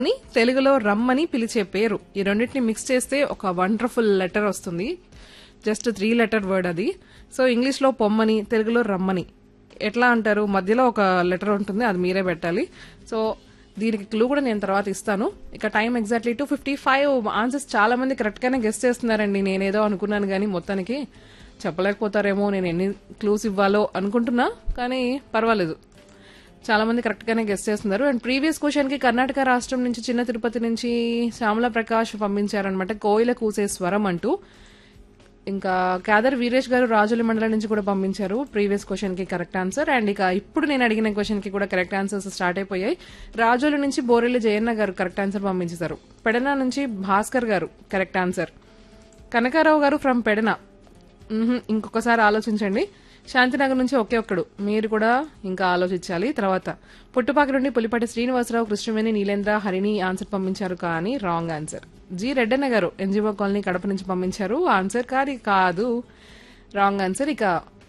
అని తెలుగులో రమ్మని పిలిచే పేరు. ఈ రెండింటిని మిక్స్ చేస్తే ఒక వండర్ఫుల్ లెటర్ వస్తుంది. జస్ట్ 3 లెటర్ వర్డ్ అది. సో ఇంగ్లీష్ లో పొమ్మని, తెలుగులో రమ్మని ఎట్లా అంటారు? మధ్యలో ఒక లెటర్ ఉంటుంది, అది మీరే పెట్టాలి. సో దీనికి క్లూ కూడా నేను తర్వాత ఇస్తాను. ఇక టైం ఎగ్జాక్ట్లీ 2:55. ఆన్సర్స్ చాలా మంది కరెక్ట్ గానే గెస్ట్ చేస్తున్నారండి. నేనేదో అనుకున్నాను కానీ మొత్తానికి చెప్పలేకపోతారేమో, నేను ఎన్ని క్లూస్ ఇవ్వాలో అనుకుంటున్నా, కానీ పర్వాలేదు, చాలా మంది కరెక్ట్ గానే గెస్ట్ చేస్తున్నారు. అండ్ ప్రీవియస్ క్వశ్చన్ కి కర్ణాటక రాష్ట్రం నుంచి చిన్న తిరుపతి నుంచి శ్యామల ప్రకాష్ పంపించారనమాట, కోయిల కూసే స్వరం అంటూ. ఇంకా కేదర్ వీరేష్ గారు రాజుల మండలం నుంచి కూడా పంపించారు ప్రీవియస్ క్వశ్చన్ కి కరెక్ట్ ఆన్సర్. అండ్ ఇక ఇప్పుడు నేను అడిగిన క్వశ్చన్ కి కూడా కరెక్ట్ ఆన్సర్స్ స్టార్ట్ అయిపోయాయి. రాజుల నుంచి బోరెల్లి జయన్న గారు కరెక్ట్ ఆన్సర్ పంపించారు. పెడన నుంచి భాస్కర్ గారు కరెక్ట్ ఆన్సర్. కనకారావు గారు ఫ్రమ్ పెడన. ఇంకొకసారి ఆలోచించండి. శాంతినగర్ నుంచి ఒకే ఒక్కడు, మీరు కూడా ఇంకా ఆలోచించాలి. తర్వాత పుట్టుపాక నుండి పులిపాటి శ్రీనివాసరావు, కృష్ణవేణి, నీలేంద్ర, హరిణి ఆన్సర్ పంపించారు కానీ రాంగ్ ఆన్సర్. జి రెడ్డన్న గారు ఎన్జిఓ కాలనీ కడప నుంచి పంపించారు ఆన్సర్, కానీ కాదు, రాంగ్ ఆన్సర్. ఇక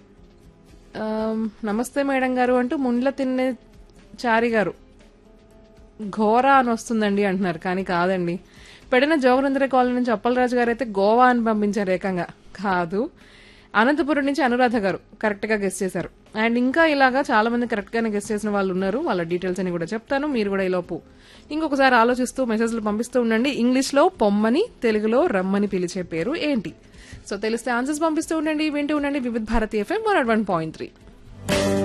నమస్తే మేడం గారు అంటూ ముండ్ల తిన్నే చారి గారు ఘోర అని వస్తుందండి అంటున్నారు, కానీ కాదండి. పెడిన జోగనందర కాలనీ నుంచి అప్పలరాజు గారు అయితే గోవా అని పంపించారు ఏకంగా, కాదు. అనంతపురం నుంచి అనురాధ గారు కరెక్ట్ గా గెస్ట్ చేశారు. అండ్ ఇంకా ఇలాగా చాలా మంది కరెక్ట్ గానే గెస్ట్ చేసిన వాళ్ళు ఉన్నారు. వాళ్ళ డీటెయిల్స్ అని కూడా చెప్తాను. మీరు కూడా ఈలోపు ఇంకొకసారి ఆలోచిస్తూ మెసేజ్లు పంపిస్తూ ఉండండి. ఇంగ్లీష్ లో పొమ్మని, తెలుగులో రమ్మని పిలిచే పేరు ఏంటి? సో తెలిస్తే ఆన్సర్స్ పంపిస్తూ ఉండండి. వింటూ ఉండండి వివిధ భారతి FM 101.3.